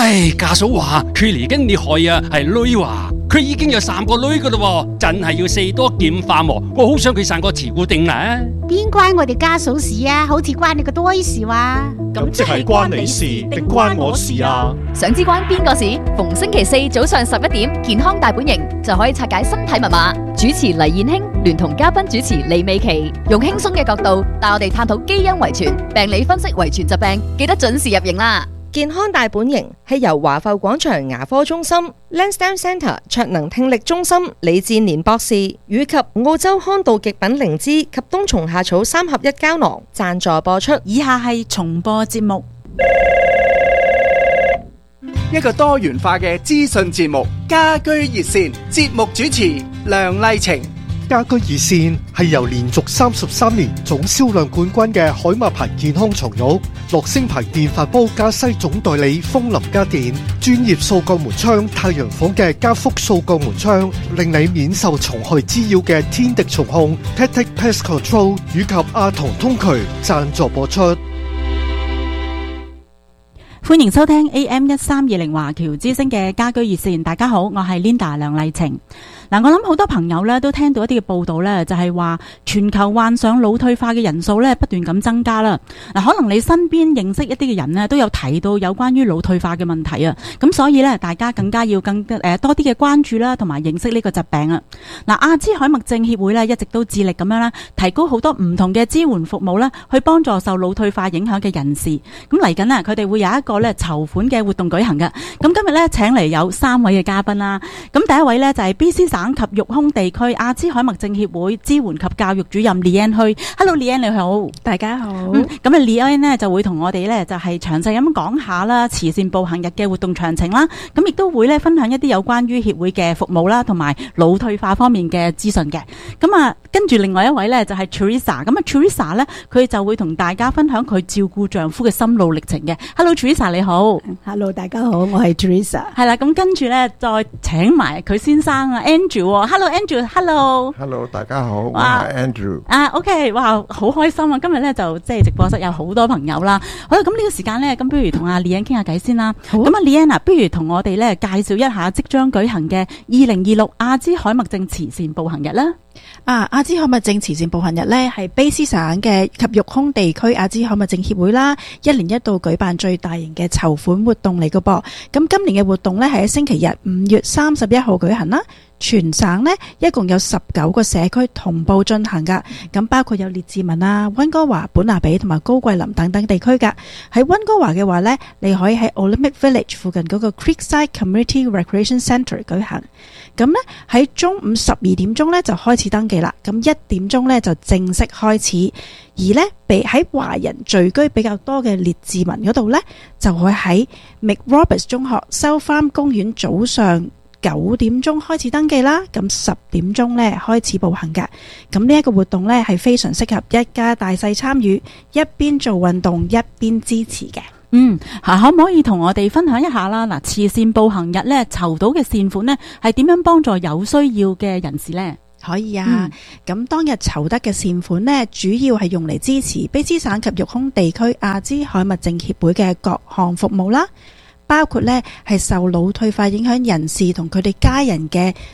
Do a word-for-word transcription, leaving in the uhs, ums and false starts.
唉，家嫂話佢嚟緊你害啊，係女話佢已經有三個女噶啦，真係要四多劍化喎。我好想佢生個慈固定啊！ 邊關我哋家嫂事啊？好似關你個多事話。 咁即係關你事定關我事啊？ 想知關邊個事？逢星期四早上十一點，健康大本營就可以拆解身體密碼。主持黎燕卿聯同嘉賓主持李美琪，用輕鬆嘅角度帶我哋探討基因遺傳、病理分析遺傳疾病，記得準時入營啦！ 健康大本營係由華埠廣場牙科中心、Lansdowne Centre 卓能聽力中心李志年博士以及澳洲康道極品靈芝及冬蟲夏草三合一膠囊贊助播出。 以下係重播節目， 一個多元化嘅資訊節目，家居熱線，節目主持梁麗晴。 家居熱線係由連續三十三年總銷量冠軍嘅海馬牌健康床褥、樂聲牌電飯煲加西總代理風林家電、專業掃角門窗太陽房嘅加福掃角門窗，令你免受蟲害滋擾嘅天敵蟲控 Pet Pest Control 以及阿童通渠贊助播出。 歡迎收聽 A M 一三二零華僑之聲嘅家居熱線。大家好，我係 Linda 梁麗晴。嗱，我諗好多朋友咧都聽到一啲嘅報道咧，就係話全球患上腦退化嘅人數咧不斷咁增加啦。嗱，可能你身邊認識一啲嘅人咧都有提到有關於腦退化嘅問題啊。咁所以咧，大家更加要更誒多啲嘅關注啦，同埋認識呢個疾病啊。嗱，阿茲海默症協會咧一直都致力咁樣啦，提高好多唔同嘅支援服務啦，去幫助受腦退化影響嘅人士。咁嚟緊啊，佢哋會有一個咧籌款嘅活動舉行嘅。咁今日咧請嚟有三位嘅嘉賓啦。咁第一位咧就係 B C 省及育空地區阿茲海默症協會支援及教育主任 Leanne Hui。Hello Leanne，你好。 大家好。 咁啊 Leanne 呢就會同我哋咧就係詳細咁講下啦慈善步行日嘅活動詳情啦。咁亦都會咧分享一啲有關於協會嘅服務啦，同埋腦退化方面嘅資訊嘅。咁啊跟住另外一位咧就係 Teresa。咁啊 Teresa 咧佢就會同大家分享佢照顧丈夫嘅心路歷程嘅。Hello Teresa，你好。 Hello， 大家好，我係 Teresa。 係啦，咁跟住咧再請埋佢先生啊 Andrew。Hello Andrew，Hello。 Hello， 大家好，我係 Andrew。 啊 ，OK， 哇，好開心啊！今日咧就即係直播室有好多朋友啦。好啦，咁呢個時間咧，咁不如同阿 Leanne 傾下偈先啦。咁啊 Leanne，不如同我哋咧介紹一下即將舉行嘅二零二六阿茲海默症慈善步行日啦。 啊，阿茲海默症慈善步行日呢係卑詩省嘅及育空地區阿茲海默症協會啦，一年一度舉辦最大型嘅籌款活動嚟嘅噃。咁今年嘅活動呢係喺星期日五月三十一號舉行啦。全省呢一共有十九個社區同步進行噶，咁包括有列治文啊、溫哥華、本拿比同埋高貴林等等地區噶。喺溫哥華嘅話呢，你可以喺 Olympic Village 附近嗰個 Creekside Community Recreation Centre 舉行。咁呢喺中午十二點鐘呢就開始登記啦，咁一點鐘呢就正式開始。而呢比喺華人聚居比較多嘅列治文嗰度呢，就會喺 McRoberts 中學 South Farm 公園早上九點鐘開始登記啦，咁十點鐘呢開始步行㗎。咁呢一個活動呢係非常適合一家大細參與，一邊做運動一邊支持嘅。 嗯，吓可唔可以同我哋分享一下啦？嗱，慈善步行日呢籌到嘅善款呢係點樣幫助有需要嘅人士呢？ 可以啊，咁、嗯、當日籌得嘅善款呢，主要係用嚟支持卑詩省及育空地區阿茲海默症協會嘅各項服務啦。包括呢係受腦退化影響人士同佢哋家人嘅